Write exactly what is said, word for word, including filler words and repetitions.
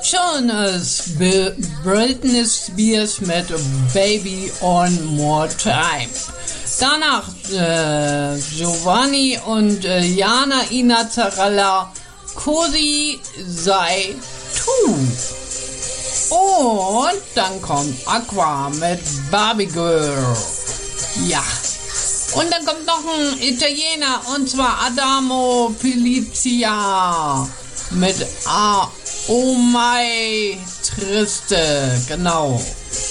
Schönes Bi- Britney Spears mit Baby One More Time. Danach äh, Giovanni und äh, Jana Ina Zarella, Cosi sei tu. Und dann kommt Aqua mit Barbie Girl. Ja. Und dann kommt noch ein Italiener, und zwar Adamo Pilizia mit A. Oh my Triste. Genau.